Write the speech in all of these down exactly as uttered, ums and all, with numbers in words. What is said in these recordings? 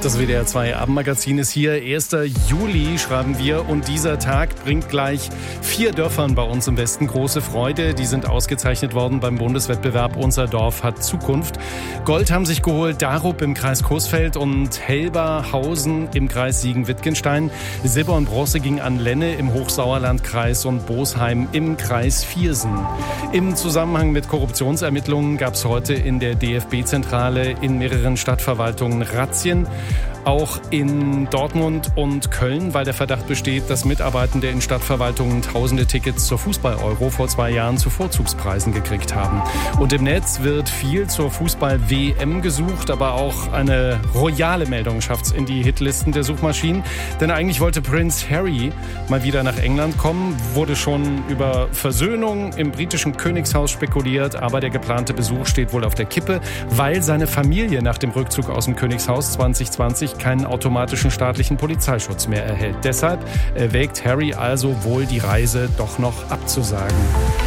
Das W D R zwei Abendmagazin ist hier. erster Juli schreiben wir und dieser Tag bringt gleich vier Dörfern bei uns im Westen große Freude. Die sind ausgezeichnet worden beim Bundeswettbewerb Unser Dorf hat Zukunft. Gold haben sich geholt Darup im Kreis Coesfeld und Helberhausen im Kreis Siegen-Wittgenstein. Silber und Bronze ging an Lenne im Hochsauerlandkreis und Bosheim im Kreis Viersen. Im Zusammenhang mit Korruptionsermittlungen gab es heute in der D F B-Zentrale in mehreren Stadtverwaltungen Razzien. Auch in Dortmund und Köln, weil der Verdacht besteht, dass Mitarbeitende in Stadtverwaltungen tausende Tickets zur Fußball-Euro vor zwei Jahren zu Vorzugspreisen gekriegt haben. Und im Netz wird viel zur Fußball-W M gesucht, aber auch eine royale Meldung schafft es in die Hitlisten der Suchmaschinen. Denn eigentlich wollte Prince Harry mal wieder nach England kommen, wurde schon über Versöhnung im britischen Königshaus spekuliert, aber der geplante Besuch steht wohl auf der Kippe, weil seine Familie nach dem Rückzug aus dem Königshaus zwanzig zwanzig keinen automatischen staatlichen Polizeischutz mehr erhält. Deshalb erwägt Harry also wohl, die Reise doch noch abzusagen.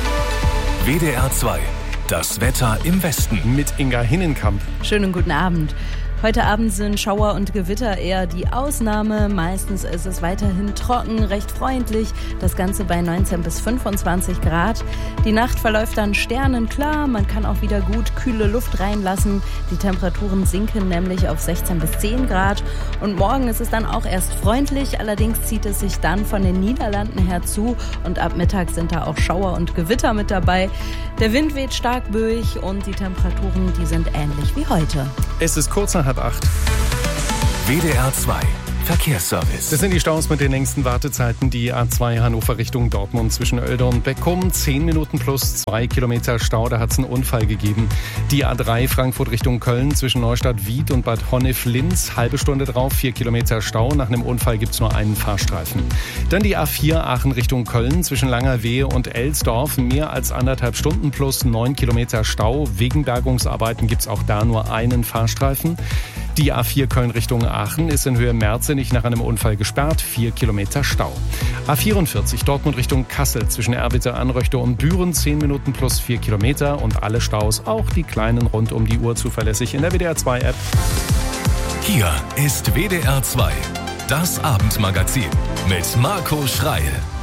W D R zwei, das Wetter im Westen. Mit Inga Hinnenkamp. Schönen guten Abend. Heute Abend sind Schauer und Gewitter eher die Ausnahme. Meistens ist es weiterhin trocken, recht freundlich. Das Ganze bei neunzehn bis fünfundzwanzig Grad. Die Nacht verläuft dann sternenklar. Man kann auch wieder gut kühle Luft reinlassen. Die Temperaturen sinken nämlich auf sechzehn bis zehn Grad. Und morgen ist es dann auch erst freundlich. Allerdings zieht es sich dann von den Niederlanden her zu. Und ab Mittag sind da auch Schauer und Gewitter mit dabei. Der Wind weht stark böig und die Temperaturen, die sind ähnlich wie heute. Es ist kurz nach halb acht. W D R zwei Verkehrsservice. Das sind die Staus mit den längsten Wartezeiten. Die A zwei Hannover Richtung Dortmund zwischen Oelde und Beckum. zehn Minuten plus zwei Kilometer Stau, da hat es einen Unfall gegeben. Die A drei Frankfurt Richtung Köln zwischen Neustadt-Wied und Bad Honnef-Linz. Halbe Stunde drauf, vier Kilometer Stau. Nach einem Unfall gibt es nur einen Fahrstreifen. Dann die A vier Aachen Richtung Köln zwischen Langerwehe und Elsdorf. Mehr als anderthalb Stunden plus neun Kilometer Stau. Wegen Bergungsarbeiten gibt es auch da nur einen Fahrstreifen. Die A vier Köln Richtung Aachen ist in Höhe Merzenich nach einem Unfall gesperrt. Vier Kilometer Stau. A vierundvierzig Dortmund Richtung Kassel zwischen Erbitte-Anröchte und Büren. Zehn Minuten plus vier Kilometer. Und alle Staus, auch die kleinen, rund um die Uhr zuverlässig in der W D R zwei App. Hier ist W D R zwei, das Abendmagazin mit Marco Schreil.